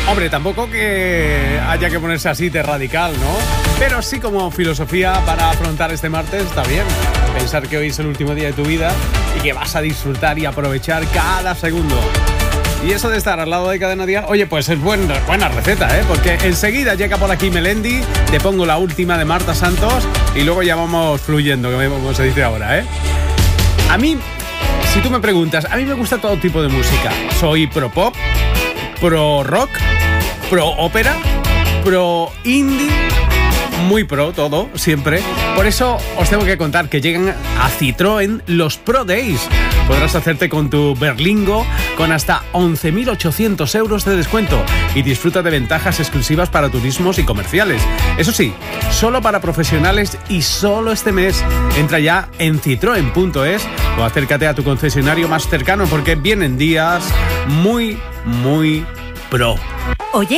Hombre, tampoco que haya que ponerse así de radical, ¿no? Pero sí como filosofía para afrontar este martes está bien. Pensar que hoy es el último día de tu vida y que vas a disfrutar y aprovechar cada segundo. Y eso de estar al lado de Cadena Dial, oye, pues es buena receta, ¿eh? Porque enseguida llega por aquí Melendi, te pongo la última de Marta Santos y luego ya vamos fluyendo, como se dice ahora, ¿eh? A mí, si tú me preguntas, a mí me gusta todo tipo de música. Soy pro pop, pro rock, pro ópera, pro indie, muy pro todo, siempre. Por eso os tengo que contar que llegan a Citroën los Pro Days. Podrás hacerte con tu Berlingo con hasta 11.800 euros de descuento y disfruta de ventajas exclusivas para turismos y comerciales. Eso sí, solo para profesionales y solo este mes. Entra ya en citroen.es o acércate a tu concesionario más cercano porque vienen días muy, muy pro. Oye,